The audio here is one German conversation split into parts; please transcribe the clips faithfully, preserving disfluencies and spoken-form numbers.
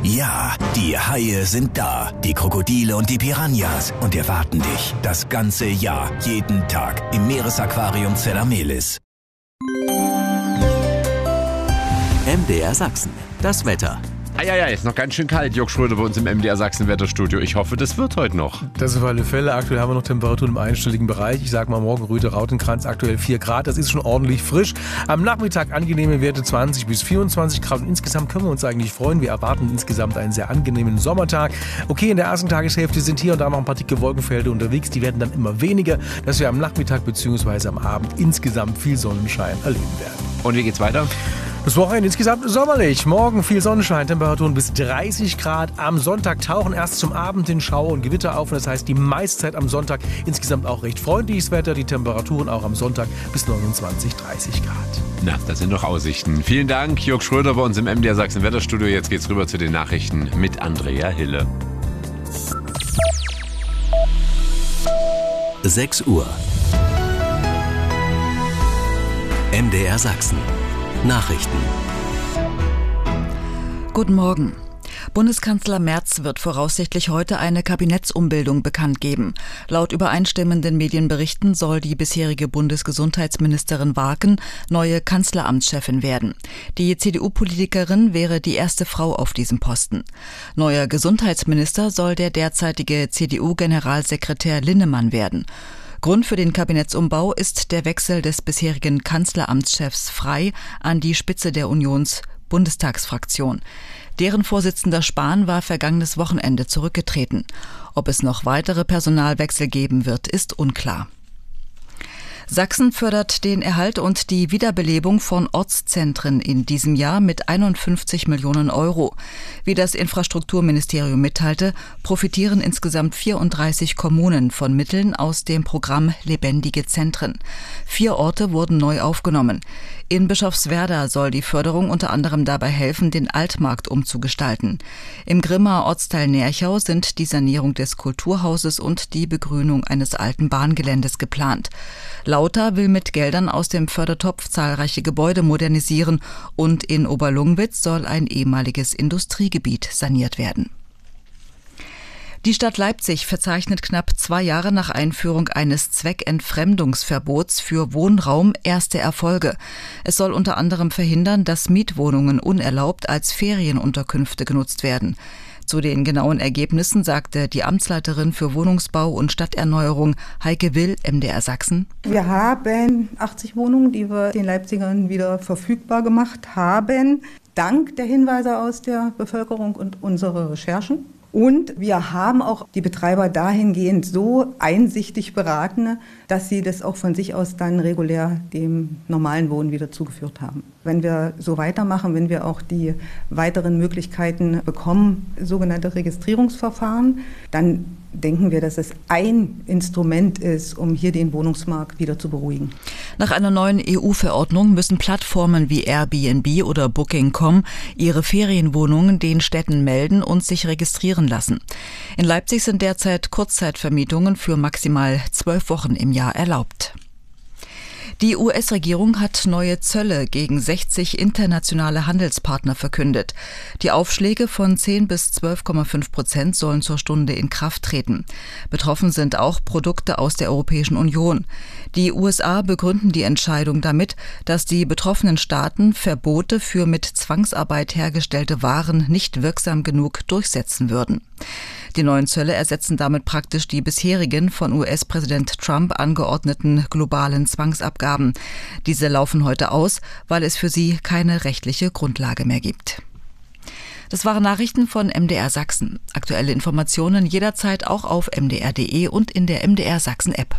Ja, die Haie sind da, die Krokodile und die Piranhas und erwarten dich das ganze Jahr, jeden Tag im Meeresaquarium Zellamelis. M D R Sachsen, das Wetter. Eieiei, ist noch ganz schön kalt, Jörg Schröder bei uns im M D R Sachsen Wetterstudio. Ich hoffe, das wird heute noch. Das auf alle Fälle. Aktuell haben wir noch Temperaturen im einstelligen Bereich. Ich sag mal morgen Rüte Rautenkranz, aktuell vier Grad. Das ist schon ordentlich frisch. Am Nachmittag angenehme Werte zwanzig bis vierundzwanzig Grad. Und insgesamt können wir uns eigentlich freuen. Wir erwarten insgesamt einen sehr angenehmen Sommertag. Okay, in der ersten Tageshälfte sind hier und da noch ein paar dicke Wolkenfelder unterwegs. Die werden dann immer weniger, dass wir am Nachmittag bzw. am Abend insgesamt viel Sonnenschein erleben werden. Und wie geht's weiter? Das Wochenende insgesamt sommerlich. Morgen viel Sonnenschein, Temperaturen bis dreißig Grad. Am Sonntag tauchen erst zum Abend hin Schauer und Gewitter auf. Und das heißt, die meiste Zeit am Sonntag insgesamt auch recht freundliches Wetter. Die Temperaturen auch am Sonntag bis neunundzwanzig, dreißig Grad. Na, das sind doch Aussichten. Vielen Dank, Jörg Schröder bei uns im M D R Sachsen Wetterstudio. Jetzt geht's rüber zu den Nachrichten mit Andrea Hille. sechs Uhr. M D R Sachsen. Nachrichten. Guten Morgen. Bundeskanzler Merz wird voraussichtlich heute eine Kabinettsumbildung bekannt geben. Laut übereinstimmenden Medienberichten soll die bisherige Bundesgesundheitsministerin Warken neue Kanzleramtschefin werden. Die C D U-Politikerin wäre die erste Frau auf diesem Posten. Neuer Gesundheitsminister soll der derzeitige C D U-Generalsekretär Linnemann werden. Grund für den Kabinettsumbau ist der Wechsel des bisherigen Kanzleramtschefs Frey an die Spitze der Unions-Bundestagsfraktion. Deren Vorsitzender Spahn war vergangenes Wochenende zurückgetreten. Ob es noch weitere Personalwechsel geben wird, ist unklar. Sachsen fördert den Erhalt und die Wiederbelebung von Ortszentren in diesem Jahr mit einundfünfzig Millionen Euro. Wie das Infrastrukturministerium mitteilte, profitieren insgesamt vierunddreißig Kommunen von Mitteln aus dem Programm Lebendige Zentren. Vier Orte wurden neu aufgenommen. In Bischofswerda soll die Förderung unter anderem dabei helfen, den Altmarkt umzugestalten. Im Grimmer Ortsteil Nerchau sind die Sanierung des Kulturhauses und die Begrünung eines alten Bahngeländes geplant. Lauter will mit Geldern aus dem Fördertopf zahlreiche Gebäude modernisieren und in Oberlungwitz soll ein ehemaliges Industriegebiet saniert werden. Die Stadt Leipzig verzeichnet knapp zwei Jahre nach Einführung eines Zweckentfremdungsverbots für Wohnraum erste Erfolge. Es soll unter anderem verhindern, dass Mietwohnungen unerlaubt als Ferienunterkünfte genutzt werden. Zu den genauen Ergebnissen sagte die Amtsleiterin für Wohnungsbau und Stadterneuerung Heike Will, M D R Sachsen. Wir haben achtzig Wohnungen, die wir den Leipzigern wieder verfügbar gemacht haben, dank der Hinweise aus der Bevölkerung und unserer Recherchen. Und wir haben auch die Betreiber dahingehend so einsichtig beraten, dass sie das auch von sich aus dann regulär dem normalen Wohnen wieder zugeführt haben. Wenn wir so weitermachen, wenn wir auch die weiteren Möglichkeiten bekommen, sogenannte Registrierungsverfahren, dann denken wir, dass es ein Instrument ist, um hier den Wohnungsmarkt wieder zu beruhigen. Nach einer neuen E U-Verordnung müssen Plattformen wie Airbnb oder Booking Punkt com ihre Ferienwohnungen den Städten melden und sich registrieren lassen. In Leipzig sind derzeit Kurzzeitvermietungen für maximal zwölf Wochen im Jahr erlaubt. Die U S-Regierung hat neue Zölle gegen sechzig internationale Handelspartner verkündet. Die Aufschläge von zehn bis zwölf Komma fünf Prozent sollen zur Stunde in Kraft treten. Betroffen sind auch Produkte aus der Europäischen Union. Die U S A begründen die Entscheidung damit, dass die betroffenen Staaten Verbote für mit Zwangsarbeit hergestellte Waren nicht wirksam genug durchsetzen würden. Die neuen Zölle ersetzen damit praktisch die bisherigen von U S-Präsident Trump angeordneten globalen Zwangsabgaben. Diese laufen heute aus, weil es für sie keine rechtliche Grundlage mehr gibt. Das waren Nachrichten von M D R Sachsen. Aktuelle Informationen jederzeit auch auf m d r punkt d e und in der M D R Sachsen App.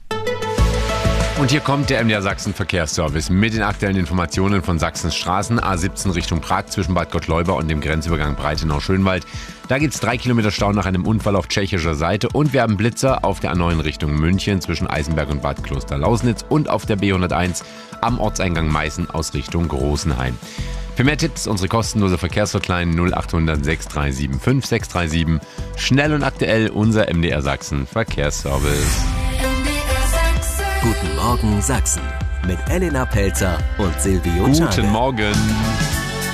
Und hier kommt der M D R Sachsen Verkehrsservice mit den aktuellen Informationen von Sachsens Straßen. A siebzehn Richtung Prag zwischen Bad Gottleuba und dem Grenzübergang Breitenau-Schönwald. Da gibt es drei Kilometer Stau nach einem Unfall auf tschechischer Seite. Und wir haben Blitzer auf der A neun Richtung München zwischen Eisenberg und Bad Kloster-Lausnitz und auf der B hunderteins am Ortseingang Meißen aus Richtung Großenhain. Für mehr Tipps unsere kostenlose Verkehrshotline null acht hundert sechs drei sieben fünf sechs drei sieben. Schnell und aktuell unser M D R Sachsen Verkehrsservice. Guten Morgen Sachsen mit Elena Pelzer und Silvio Czarne. Guten Morgen.